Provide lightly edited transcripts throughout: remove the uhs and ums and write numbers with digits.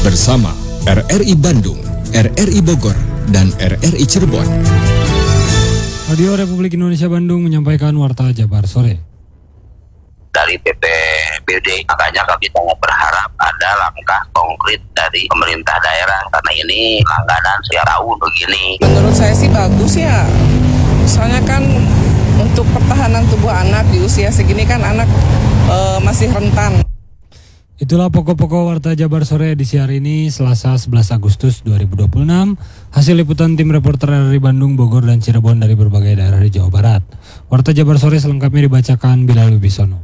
bersama RRI Bandung, RRI Bogor, dan RRI Cirebon. Radio Republik Indonesia Bandung menyampaikan Warta Jabar Sore. Dari BPBD, makanya kami sangat berharap ada langkah konkret dari pemerintah daerah, karena ini langganan setiap tahun begini. Menurut saya sih bagus ya, soalnya kan untuk pertahanan tubuh anak di usia segini kan anak masih rentan. Itulah pokok-pokok Warta Jabar Sore edisi hari ini, Selasa 11 Agustus 2026. Hasil liputan tim reporter RRI Bandung, Bogor, dan Cirebon dari berbagai daerah di Jawa Barat. Warta Jabar Sore selengkapnya dibacakan Bilal Wibisono.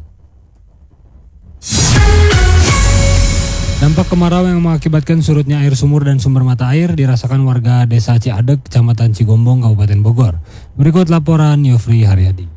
Dampak kemarau yang mengakibatkan surutnya air sumur dan sumber mata air dirasakan warga Desa Ciadeg, Kecamatan Cigombong, Kabupaten Bogor. Berikut laporan Yofri Haryadi.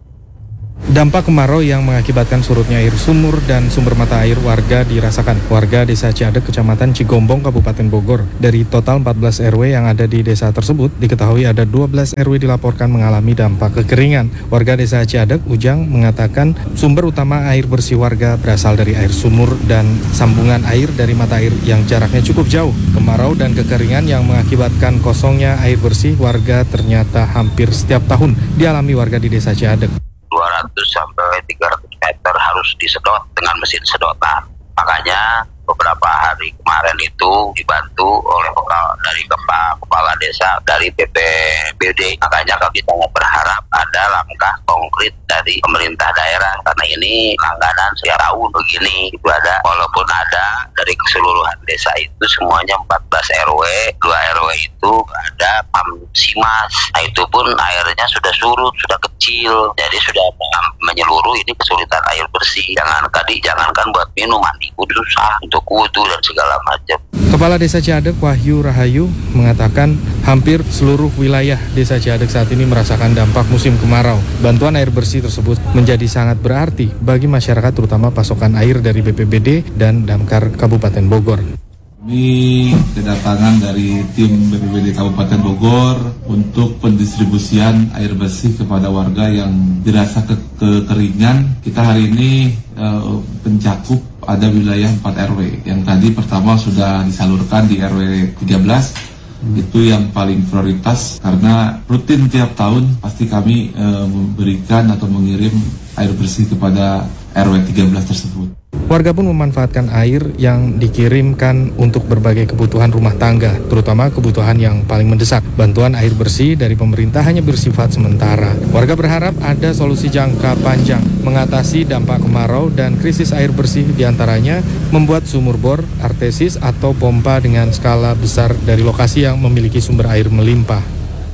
Dampak kemarau yang mengakibatkan surutnya air sumur dan sumber mata air warga dirasakan warga Desa Ciadeg, Kecamatan Cigombong, Kabupaten Bogor. Dari total 14 RW yang ada di desa tersebut, diketahui ada 12 RW dilaporkan mengalami dampak kekeringan. Warga Desa Ciadeg, Ujang, mengatakan sumber utama air bersih warga berasal dari air sumur dan sambungan air dari mata air yang jaraknya cukup jauh. Kemarau dan kekeringan yang mengakibatkan kosongnya air bersih warga ternyata hampir setiap tahun dialami warga di Desa Ciadeg. 200 sampai 300 meter harus disedot dengan mesin sedotan. Makanya beberapa hari kemarin itu dibantu oleh dari kepala desa, dari BPBD. Makanya kami sangat berharap ada langkah konkret dari pemerintah daerah, karena ini langganan setiap tahun begini. Itu ada, walaupun ada dari keseluruhan desa itu semuanya 14 RW, 2 RW itu ada pam simas. Nah, itu pun airnya sudah surut, sudah kecil, jadi sudah menyeluruh. Ini kesulitan air bersih. Jangankan buat minum, mandi susah, untuk wudu dan segala macam. Kepala Desa Ciadeg, Wahyu Rahayu, mengatakan hampir seluruh wilayah Desa Ciadeg saat ini merasakan dampak musim kemarau. Bantuan air bersih tersebut menjadi sangat berarti bagi masyarakat, terutama pasokan air dari BPBD dan Damkar Kabupaten Bogor. Kami kedatangan dari tim BPBD Kabupaten Bogor untuk pendistribusian air bersih kepada warga yang dirasa kekeringan. Kita hari ini mencakup ada wilayah 4 RW. Yang tadi pertama sudah disalurkan di RW 13. Itu yang paling prioritas karena rutin tiap tahun pasti kami memberikan atau mengirim air bersih kepada RW 13 tersebut. Warga pun memanfaatkan air yang dikirimkan untuk berbagai kebutuhan rumah tangga, terutama kebutuhan yang paling mendesak. Bantuan air bersih dari pemerintah hanya bersifat sementara. Warga berharap ada solusi jangka panjang mengatasi dampak kemarau dan krisis air bersih, diantaranya membuat sumur bor, artesis, atau pompa dengan skala besar dari lokasi yang memiliki sumber air melimpah.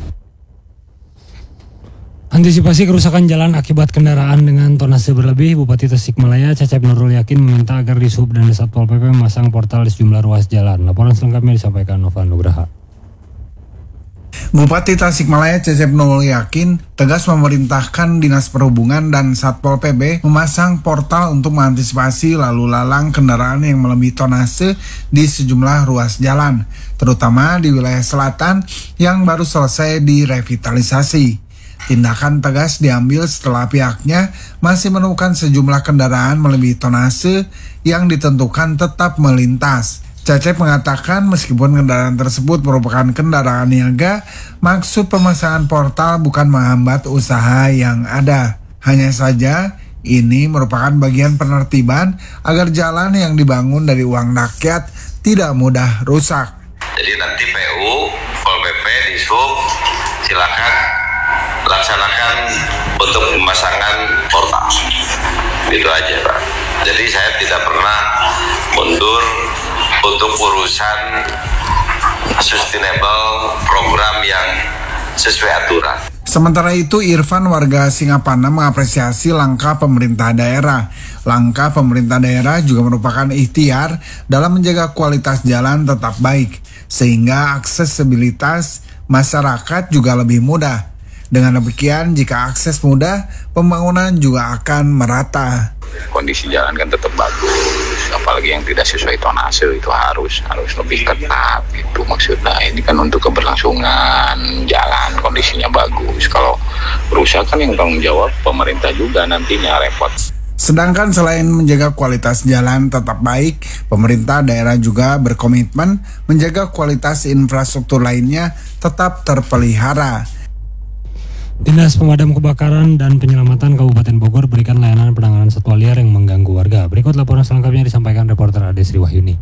Antisipasi kerusakan jalan akibat kendaraan dengan tonase berlebih, Bupati Tasikmalaya Cecep Nurul Yakin meminta agar Dishub dan Satpol PP memasang portal di sejumlah ruas jalan. Laporan selengkapnya disampaikan Nova Nugraha. Bupati Tasikmalaya Cecep Nurul Yakin tegas memerintahkan Dinas Perhubungan dan Satpol PP memasang portal untuk mengantisipasi lalu lalang kendaraan yang melebihi tonase di sejumlah ruas jalan, terutama di wilayah selatan yang baru selesai direvitalisasi. Tindakan tegas diambil setelah pihaknya masih menemukan sejumlah kendaraan melebihi tonase yang ditentukan tetap melintas. Cecep mengatakan meskipun kendaraan tersebut merupakan kendaraan niaga, maksud pemasangan portal bukan menghambat usaha yang ada. Hanya saja ini merupakan bagian penertiban agar jalan yang dibangun dari uang rakyat tidak mudah rusak. Jadi nanti PU, Pol PP, Dishub, silakan laksanakan untuk pemasangan portal. Itu aja, Pak. Jadi saya tidak pernah mundur untuk urusan sustainable program yang sesuai aturan. Sementara itu, Irfan warga Singapana mengapresiasi langkah pemerintah daerah. Langkah pemerintah daerah juga merupakan ikhtiar dalam menjaga kualitas jalan tetap baik, sehingga aksesibilitas masyarakat juga lebih mudah. Dengan demikian, jika akses mudah, pembangunan juga akan merata. Kondisi jalan kan tetap bagus, apalagi yang tidak sesuai tonase itu harus lebih ketat. Itu maksudnya. Ini kan untuk keberlangsungan jalan kondisinya bagus. Kalau rusak kan yang tanggung jawab pemerintah juga nantinya repot. Sedangkan selain menjaga kualitas jalan tetap baik, pemerintah daerah juga berkomitmen menjaga kualitas infrastruktur lainnya tetap terpelihara. Dinas Pemadam Kebakaran dan Penyelamatan Kabupaten Bogor berikan layanan penanganan satwa liar yang mengganggu warga. Berikut laporan selengkapnya disampaikan reporter Ade Sri Wahyuni.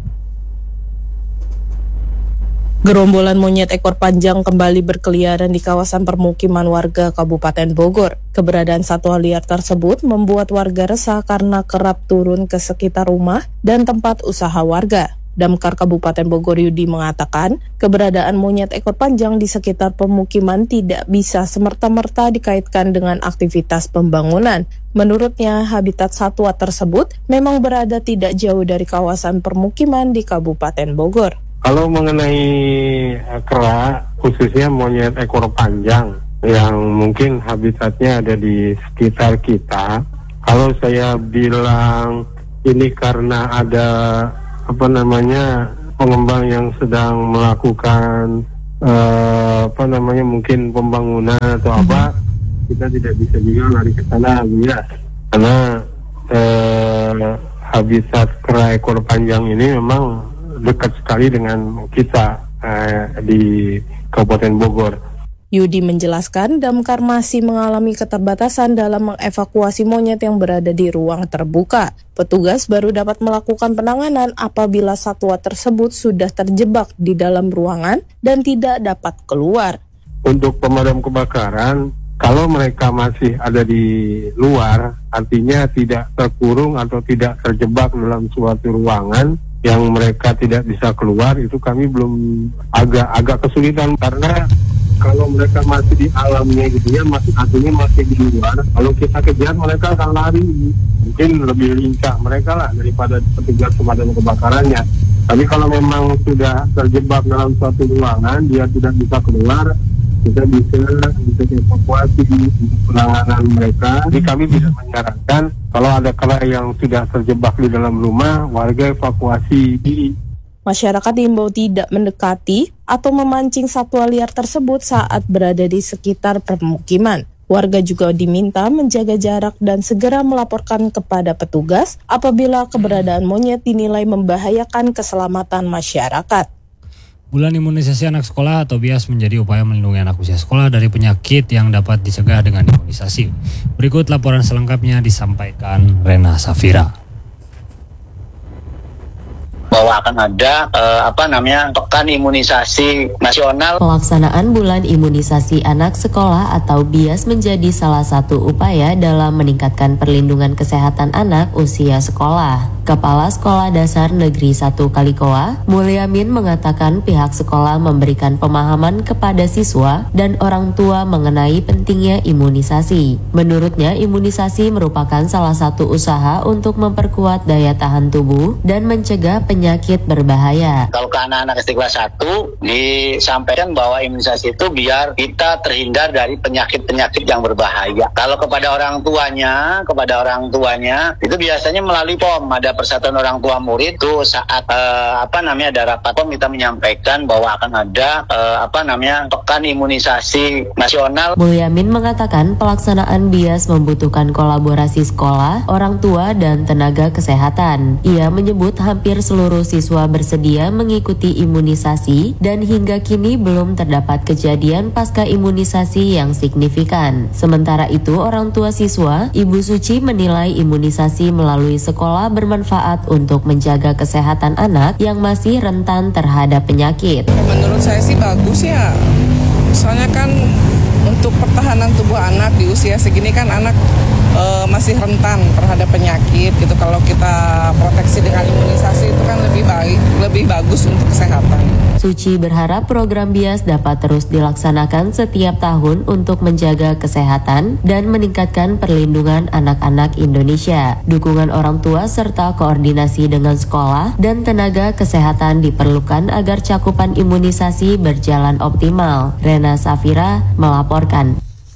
Gerombolan monyet ekor panjang kembali berkeliaran di kawasan permukiman warga Kabupaten Bogor. Keberadaan satwa liar tersebut membuat warga resah karena kerap turun ke sekitar rumah dan tempat usaha warga. Damkar Kabupaten Bogor Yudi mengatakan, keberadaan monyet ekor panjang di sekitar pemukiman tidak bisa semerta-merta dikaitkan dengan aktivitas pembangunan. Menurutnya, habitat satwa tersebut memang berada tidak jauh dari kawasan permukiman di Kabupaten Bogor. Kalau mengenai kera, khususnya monyet ekor panjang yang mungkin habitatnya ada di sekitar kita, kalau saya bilang ini karena ada pengembang yang sedang melakukan mungkin pembangunan atau apa, kita tidak bisa juga lari ke sana ya, karena habitat kera ekor panjang ini memang dekat sekali dengan kita di Kabupaten Bogor. Yudi menjelaskan damkar masih mengalami keterbatasan dalam mengevakuasi monyet yang berada di ruang terbuka. Petugas baru dapat melakukan penanganan apabila satwa tersebut sudah terjebak di dalam ruangan dan tidak dapat keluar. Untuk pemadam kebakaran, kalau mereka masih ada di luar, artinya tidak terkurung atau tidak terjebak dalam suatu ruangan yang mereka tidak bisa keluar, itu kami belum agak kesulitan, karena kalau mereka masih di alamnya gitu ya, masih di luar, kalau kita kejar mereka akan lari, mungkin lebih lincah mereka lah daripada petugas pemadam kebakarannya. Tapi kalau memang sudah terjebak dalam suatu ruangan, dia tidak bisa keluar, kita bisa evakuasi untuk penanganan mereka. Jadi kami bisa menyarankan kalau ada kera yang sudah terjebak di dalam rumah, warga evakuasi diri. Masyarakat diimbau tidak mendekati atau memancing satwa liar tersebut saat berada di sekitar permukiman. Warga juga diminta menjaga jarak dan segera melaporkan kepada petugas apabila keberadaan monyet dinilai membahayakan keselamatan masyarakat. Bulan imunisasi anak sekolah atau BIAS menjadi upaya melindungi anak usia sekolah dari penyakit yang dapat dicegah dengan imunisasi. Berikut laporan selengkapnya disampaikan Rena Safira. Bahwa akan ada pekan imunisasi nasional. Pelaksanaan bulan imunisasi anak sekolah atau BIAS menjadi salah satu upaya dalam meningkatkan perlindungan kesehatan anak usia sekolah. Kepala Sekolah Dasar Negeri 1 Kalikoa, Mulyamin mengatakan pihak sekolah memberikan pemahaman kepada siswa dan orang tua mengenai pentingnya imunisasi. Menurutnya, imunisasi merupakan salah satu usaha untuk memperkuat daya tahan tubuh dan mencegah penyakit berbahaya. Kalau ke anak-anak SD kelas 1 disampaikan bahwa imunisasi itu biar kita terhindar dari penyakit-penyakit yang berbahaya. Kalau kepada orang tuanya itu biasanya melalui POM, ada Persatuan Orang Tua Murid itu saat ada rapat POM kita menyampaikan bahwa akan ada pekan imunisasi nasional. Mulyamin mengatakan pelaksanaan BIAS membutuhkan kolaborasi sekolah, orang tua dan tenaga kesehatan. Ia menyebut hampir seluruh siswa bersedia mengikuti imunisasi dan hingga kini belum terdapat kejadian pasca imunisasi yang signifikan. Sementara itu, orang tua siswa, Ibu Suci menilai imunisasi melalui sekolah bermanfaat untuk menjaga kesehatan anak yang masih rentan terhadap penyakit. Menurut saya sih bagus ya, soalnya kan untuk pertahanan tubuh anak di usia segini kan anak masih rentan terhadap penyakit gitu. Kalau kita proteksi dengan imunisasi itu kan lebih bagus untuk kesehatan. Suci berharap program BIAS dapat terus dilaksanakan setiap tahun untuk menjaga kesehatan dan meningkatkan perlindungan anak-anak Indonesia. Dukungan orang tua serta koordinasi dengan sekolah dan tenaga kesehatan diperlukan agar cakupan imunisasi berjalan optimal. Rena Safira melaporkan.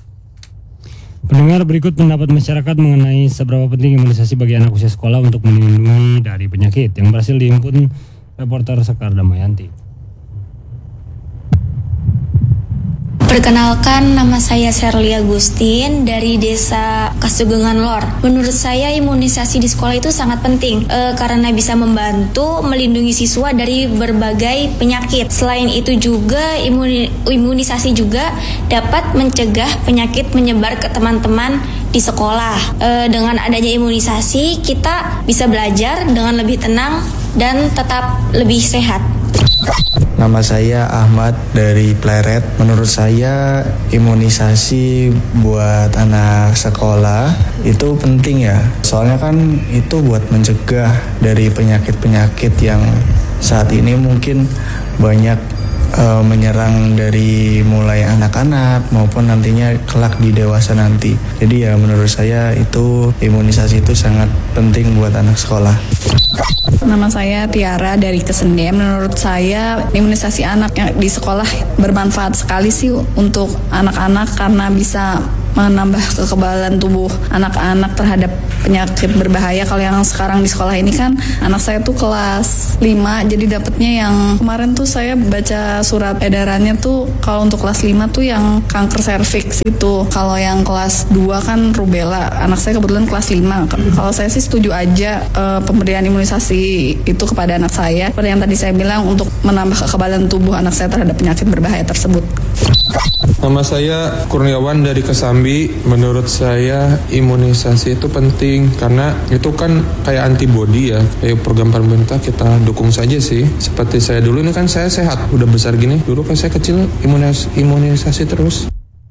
Pendengar, berikut pendapat masyarakat mengenai seberapa penting imunisasi bagi anak usia sekolah untuk melindungi dari penyakit yang berhasil dihimpun reporter Sekar Damayanti. Perkenalkan, nama saya Serli Agustin dari Desa Kasugengan Lor. Menurut saya imunisasi di sekolah itu sangat penting karena bisa membantu melindungi siswa dari berbagai penyakit. Selain itu juga imunisasi juga dapat mencegah penyakit menyebar ke teman-teman di sekolah. Dengan adanya imunisasi kita bisa belajar dengan lebih tenang dan tetap lebih sehat. Nama saya Ahmad dari Pleret. Menurut saya imunisasi buat anak sekolah itu penting ya. Soalnya kan itu buat mencegah dari penyakit-penyakit yang saat ini mungkin banyak menyerang dari mulai anak-anak maupun nantinya kelak di dewasa nanti. Jadi ya menurut saya itu imunisasi itu sangat penting buat anak sekolah. Nama saya Tiara dari Kesendem. Menurut saya imunisasi anak yang di sekolah bermanfaat sekali sih untuk anak-anak karena bisa menambah kekebalan tubuh anak-anak terhadap penyakit berbahaya. Kalau yang sekarang di sekolah ini kan anak saya tuh kelas 5, jadi dapetnya yang kemarin tuh saya baca surat edarannya tuh kalau untuk kelas 5 tuh yang kanker serviks itu. Kalau yang kelas 2 kan rubella. Anak saya kebetulan kelas 5. Kalau saya sih setuju aja pemberian imunisasi itu kepada anak saya. Seperti yang tadi saya bilang untuk menambah kekebalan tubuh anak saya terhadap penyakit berbahaya tersebut. Nama saya Kurniawan dari Kesambi. Menurut saya imunisasi itu penting karena itu kan kayak antibodi ya. Kayak program pemerintah kita dukung saja sih. Seperti saya dulu ini kan saya sehat, udah besar gini. Dulu pas saya kecil imunisasi terus.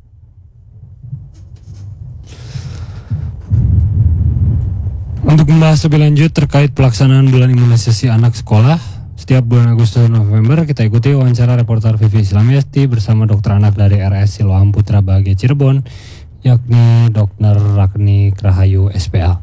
Untuk membahas lebih lanjut terkait pelaksanaan bulan imunisasi anak sekolah setiap bulan Agustus dan November, kita ikuti wawancara reporter Vivi Islamiasti bersama dokter anak dari RS Siloam Putra Bahagia Cirebon, yakni Dr. Ragni Rahayu SPA.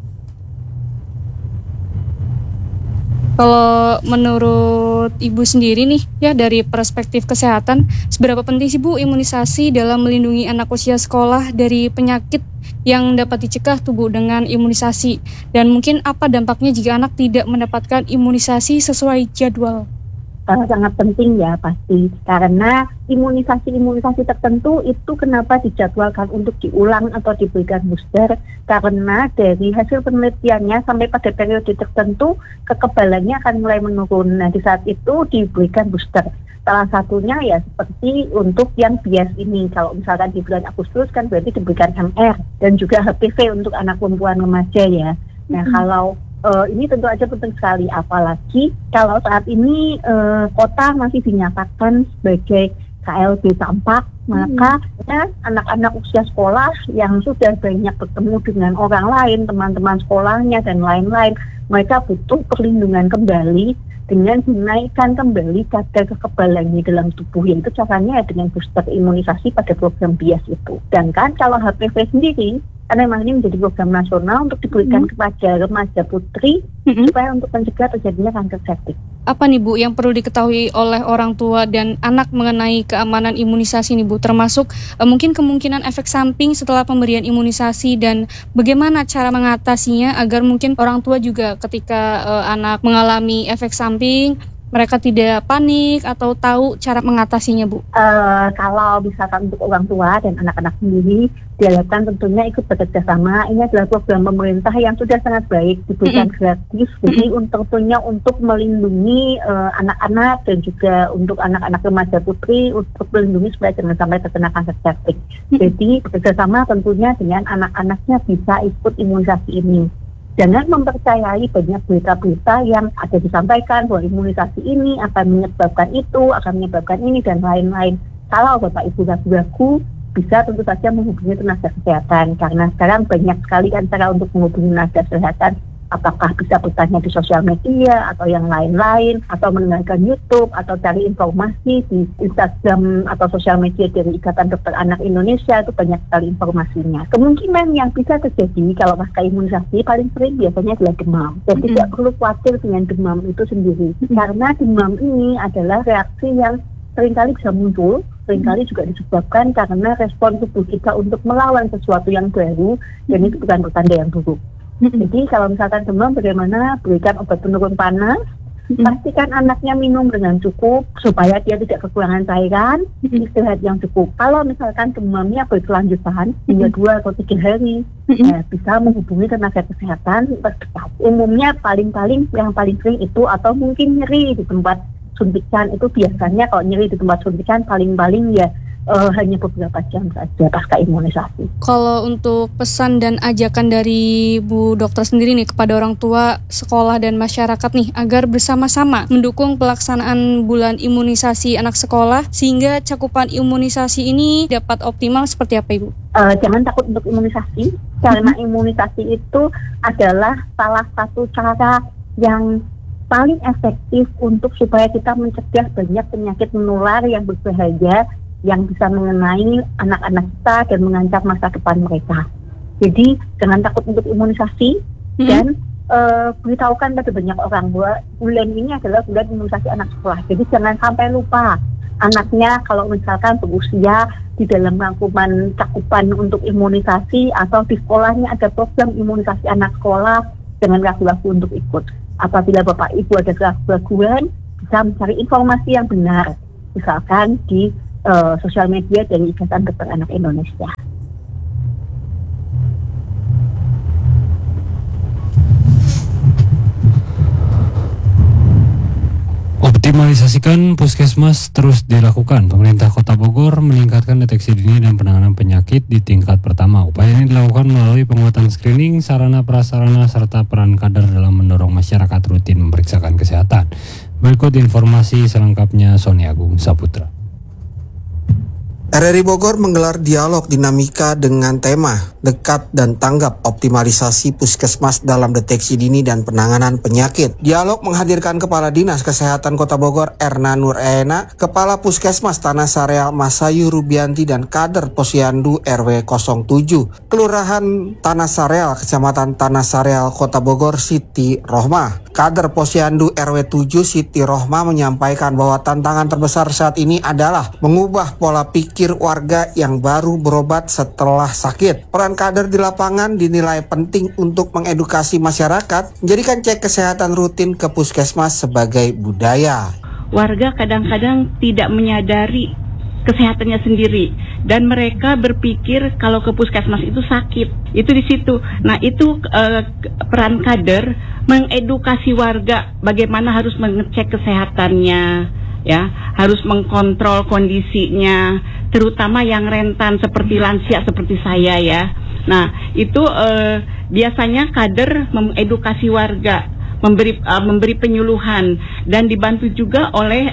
Kalau menurut Ibu sendiri nih ya dari perspektif kesehatan, seberapa penting sih Bu imunisasi dalam melindungi anak usia sekolah dari penyakit yang dapat dicegah tubuh dengan imunisasi, dan mungkin apa dampaknya jika anak tidak mendapatkan imunisasi sesuai jadwal? Sangat penting ya pasti, karena imunisasi tertentu itu kenapa dijadwalkan untuk diulang atau diberikan booster, karena dari hasil penelitiannya sampai pada periode tertentu kekebalannya akan mulai menurun. Nah di saat itu diberikan booster. Salah satunya ya seperti untuk yang bias ini, kalau misalkan di bulan Agustus kan berarti diberikan MR dan juga HPV untuk anak perempuan remaja ya. Nah kalau ini tentu aja penting sekali, apalagi kalau saat ini kota masih dinyatakan sebagai KLB campak, maka ya, anak-anak usia sekolah yang sudah banyak bertemu dengan orang lain, teman-teman sekolahnya dan lain-lain, mereka butuh perlindungan kembali dengan menaikkan kembali kadar kekebalannya dalam tubuh, yaitu caranya dengan booster imunisasi pada program BIAS itu. Dan kan kalau HPV sendiri, karena memang ini menjadi program nasional untuk diberikan kepada remaja putri supaya untuk mencegah terjadinya kanker serviks. Apa nih Bu yang perlu diketahui oleh orang tua dan anak mengenai keamanan imunisasi nih Bu, termasuk mungkin kemungkinan efek samping setelah pemberian imunisasi dan bagaimana cara mengatasinya agar mungkin orang tua juga ketika anak mengalami efek samping mereka tidak panik atau tahu cara mengatasinya Bu? Kalau misalkan untuk orang tua dan anak-anak sendiri diharapkan tentunya ikut bekerja sama. Ini adalah program pemerintah yang sudah sangat baik, diberikan gratis. Jadi tentunya untuk melindungi anak-anak dan juga untuk anak-anak remaja putri untuk melindungi supaya jangan sampai terkena kanker serviks. Jadi bekerja sama tentunya dengan anak-anaknya bisa ikut imunisasi ini. Jangan mempercayai banyak berita-berita yang ada disampaikan bahwa imunisasi ini akan menyebabkan itu, akan menyebabkan ini, dan lain-lain. Kalau Bapak Ibu ragu-ragu, bisa tentu saja menghubungi tenaga kesehatan. Karena sekarang banyak sekali kan cara untuk menghubungi tenaga kesehatan. Apakah bisa bertanya di sosial media atau yang lain-lain, atau mendengarkan YouTube, atau cari informasi di Instagram atau sosial media dari Ikatan Dokter Anak Indonesia, itu banyak sekali informasinya. Kemungkinan yang bisa terjadi kalau pasca imunisasi paling sering biasanya adalah demam. Jadi tidak perlu khawatir dengan demam itu sendiri, karena demam ini adalah reaksi yang seringkali bisa muncul, seringkali juga disebabkan karena respon tubuh kita untuk melawan sesuatu yang baru, dan itu bukan pertanda yang buruk. Jadi kalau misalkan demam, bagaimana berikan obat penurun panas, pastikan anaknya minum dengan cukup supaya dia tidak kekurangan cairan, istirahat yang cukup. Kalau misalkan demamnya berkelanjutan hingga 2 atau 3 hari, bisa menghubungi tenaga kesehatan terdekat. Umumnya paling-paling yang paling sering itu, atau mungkin nyeri di tempat suntikan. Itu biasanya kalau nyeri di tempat suntikan paling-paling ya hanya beberapa jam saja pasca imunisasi. Kalau untuk pesan dan ajakan dari Bu Dokter sendiri nih kepada orang tua, sekolah dan masyarakat nih agar bersama-sama mendukung pelaksanaan bulan imunisasi anak sekolah sehingga cakupan imunisasi ini dapat optimal seperti apa Ibu? Jangan takut untuk imunisasi, karena imunisasi itu adalah salah satu cara yang paling efektif untuk supaya kita mencegah banyak penyakit menular yang berbahaya yang bisa mengenai anak-anak kita dan mengancam masa depan mereka. Jadi jangan takut untuk imunisasi dan beritahukan pada banyak orang bahwa bulan ini adalah bulan imunisasi anak sekolah. Jadi jangan sampai lupa anaknya kalau misalkan berusia di dalam rangkuman cakupan untuk imunisasi atau di sekolahnya ada program imunisasi anak sekolah, jangan ragu-ragu untuk ikut. Apabila Bapak Ibu ada keraguan, bisa mencari informasi yang benar, misalkan di sosial media dari Ikatan Dokter Anak Indonesia. Optimalisasikan puskesmas terus dilakukan. Pemerintah Kota Bogor meningkatkan deteksi dini dan penanganan penyakit di tingkat pertama. Upaya ini dilakukan melalui penguatan screening, sarana prasarana, serta peran kader dalam mendorong masyarakat rutin memeriksakan kesehatan. Berikut informasi selengkapnya Sony Agung Saputra. RRI Bogor menggelar dialog dinamika dengan tema dekat dan tanggap optimalisasi puskesmas dalam deteksi dini dan penanganan penyakit. Dialog menghadirkan Kepala Dinas Kesehatan Kota Bogor Erna Nur Aena, Kepala Puskesmas Tanah Sareal Masayu Rubianti dan kader Posyandu RW 07, Kelurahan Tanah Sareal, Kecamatan Tanah Sareal, Kota Bogor Siti Rohmah. Kader Posyandu RW 7 Siti Rohmah menyampaikan bahwa tantangan terbesar saat ini adalah mengubah pola pikir warga yang baru berobat setelah sakit. Peran kader di lapangan dinilai penting untuk mengedukasi masyarakat, menjadikan cek kesehatan rutin ke puskesmas sebagai budaya. Warga kadang-kadang tidak menyadari kesehatannya sendiri dan mereka berpikir kalau ke puskesmas itu sakit. Itu di situ. Nah, itu peran kader mengedukasi warga bagaimana harus mengecek kesehatannya, ya, harus mengkontrol kondisinya, terutama yang rentan seperti lansia seperti saya ya. Nah, itu biasanya kader mengedukasi warga, memberi penyuluhan dan dibantu juga oleh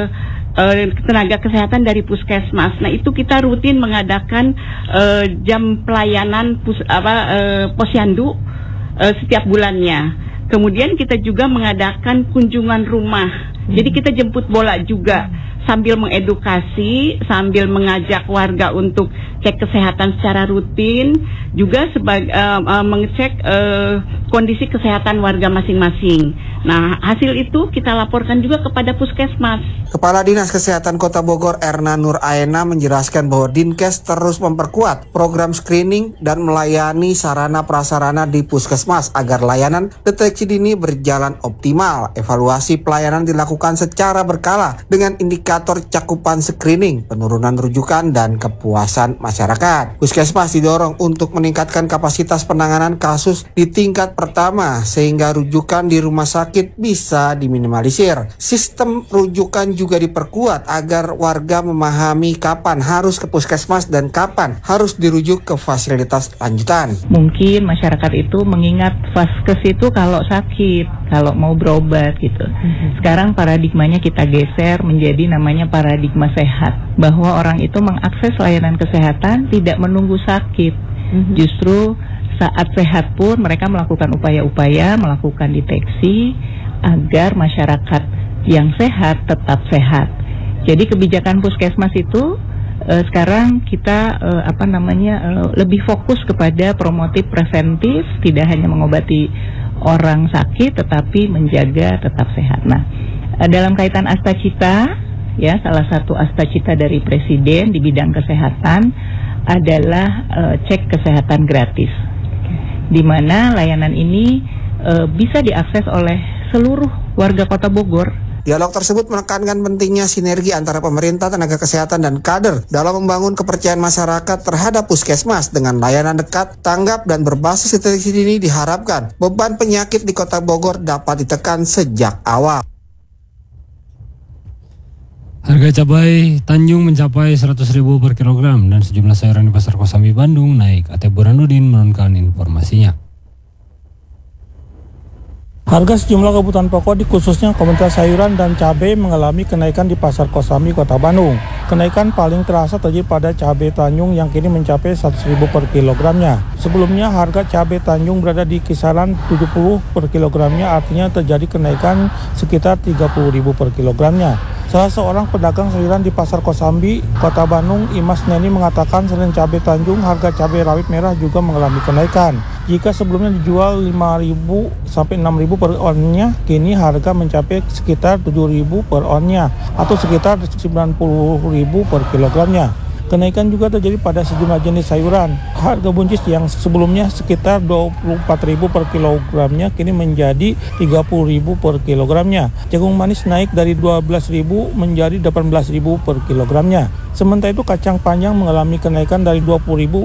tenaga kesehatan dari puskesmas. Nah, itu kita rutin mengadakan jam pelayanan posyandu setiap bulannya. Kemudian kita juga mengadakan kunjungan rumah. Jadi kita jemput bola juga sambil mengedukasi, sambil mengajak warga untuk cek kesehatan secara rutin, juga mengecek kondisi kesehatan warga masing-masing. Nah, hasil itu kita laporkan juga kepada puskesmas. Kepala Dinas Kesehatan Kota Bogor Erna Nur Aena menjelaskan bahwa Dinkes terus memperkuat program screening dan melayani sarana prasarana di puskesmas agar layanan deteksi dini berjalan optimal. Evaluasi pelayanan dilakukan secara berkala dengan indikator cakupan screening, penurunan rujukan, dan kepuasan masyarakat. Puskesmas didorong untuk meningkatkan kapasitas penanganan kasus di tingkat pertama sehingga rujukan di rumah sakit bisa diminimalisir. Sistem rujukan juga diperkuat agar warga memahami kapan harus ke puskesmas dan kapan harus dirujuk ke fasilitas lanjutan. Mungkin masyarakat itu mengingat vaskes itu kalau sakit, kalau mau berobat gitu. Sekarang paradigmanya kita geser menjadi namanya paradigma sehat, bahwa orang itu mengakses layanan kesehatan tidak menunggu sakit. Justru saat sehat pun mereka melakukan upaya-upaya, melakukan deteksi agar masyarakat yang sehat tetap sehat. Jadi kebijakan puskesmas itu sekarang kita lebih fokus kepada promotif preventif, tidak hanya mengobati orang sakit tetapi menjaga tetap sehat. Nah, dalam kaitan Astacita, ya, salah satu Astacita dari Presiden di bidang kesehatan adalah cek kesehatan gratis, di mana layanan ini bisa diakses oleh seluruh warga Kota Bogor. Dialog tersebut menekankan pentingnya sinergi antara pemerintah, tenaga kesehatan, dan kader dalam membangun kepercayaan masyarakat terhadap puskesmas dengan layanan dekat, tanggap, dan berbasis deteksi dini. Diharapkan beban penyakit di Kota Bogor dapat ditekan sejak awal. Harga cabai Tanjung mencapai 100.000 per kilogram dan sejumlah sayuran di Pasar Kosambi Bandung naik. Ate Burhanuddin menurunkan informasinya. Harga sejumlah kebutuhan pokok di khususnya komunitas sayuran dan cabai mengalami kenaikan di Pasar Kosambi, Kota Bandung. Kenaikan paling terasa terjadi pada cabai Tanjung yang kini mencapai 100.000 per kilogramnya. Sebelumnya harga cabai Tanjung berada di kisaran 70 per kilogramnya, artinya terjadi kenaikan sekitar 30.000 per kilogramnya. Salah seorang pedagang sayuran di Pasar Kosambi, Kota Bandung, Imas Neni mengatakan selain cabai Tanjung, harga cabai rawit merah juga mengalami kenaikan. Jika sebelumnya dijual 5.000 sampai 6.000 per onnya, kini harga mencapai sekitar 7.000 per onnya atau sekitar 90.000 per kilogramnya. Kenaikan juga terjadi pada sejumlah jenis sayuran. Harga buncis yang sebelumnya sekitar 24.000 per kilogramnya kini menjadi 30.000 per kilogramnya. Jagung manis naik dari 12.000 menjadi 18.000 per kilogramnya. Sementara itu kacang panjang mengalami kenaikan dari 20.000